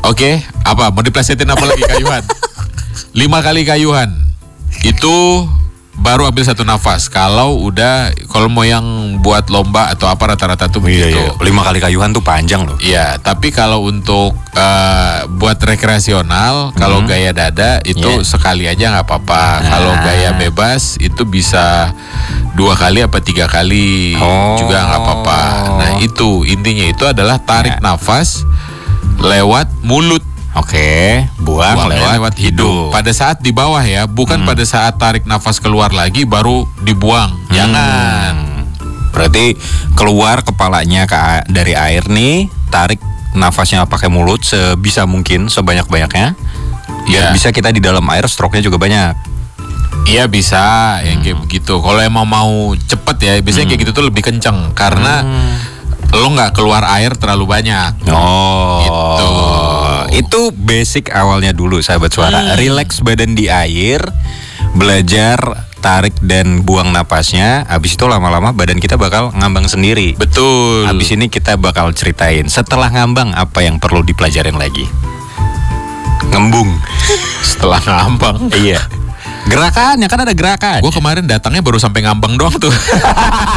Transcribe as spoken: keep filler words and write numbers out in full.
Oke, apa? Mau diplesetin apa lagi kayuhan? Lima kali kayuhan. Itu baru ambil satu nafas. Kalau udah, kalau mau yang buat lomba atau apa rata-rata tuh begitu. Iya, iya. Lima kali kayuhan tuh panjang loh. Iya, tapi kalau untuk uh, buat rekreasional, kalau Hmm. gaya dada itu Yeah. sekali aja nggak apa-apa. Nah. Kalau gaya bebas itu bisa dua kali apa tiga kali Oh. juga nggak apa-apa. Nah itu intinya itu adalah tarik Ya. nafas lewat mulut. Oke, buang Buangnya lewat, lewat hidung. Pada saat di bawah ya, bukan pada saat tarik nafas keluar lagi baru dibuang. Jangan. Hmm. Berarti keluar kepalanya ke a- dari air nih, tarik nafasnya pakai mulut sebisa mungkin, sebanyak-banyaknya. Ya. Biar bisa kita di dalam air stroke-nya juga banyak. Iya bisa, yang kayak begitu. Kalau emang mau cepet ya, biasanya kayak gitu tuh lebih kenceng karena lo nggak keluar air terlalu banyak. Oh, Gitu. Itu basic awalnya dulu, sahabat suara. Relax badan di air, belajar tarik dan buang napasnya. Habis itu lama-lama badan kita bakal ngambang sendiri. Betul. Habis ini kita bakal ceritain setelah ngambang apa yang perlu dipelajarin lagi. Ngembung. Setelah ngambang. Iya. Gerakannya kan ada gerakan. Gue kemarin datangnya baru sampai ngambang doang tuh.